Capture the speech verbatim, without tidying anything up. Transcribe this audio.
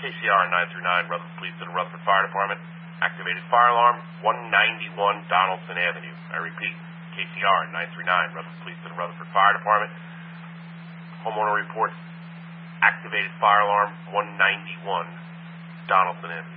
C R nine three nine, Rutherford Police to the Rutherford Fire Department. Activated fire alarm, one ninety-one Donaldson Avenue. I repeat, K C R nine three nine, Rutherford Police to the Rutherford Fire Department. Homeowner reports activated fire alarm, one ninety-one Donaldson Avenue.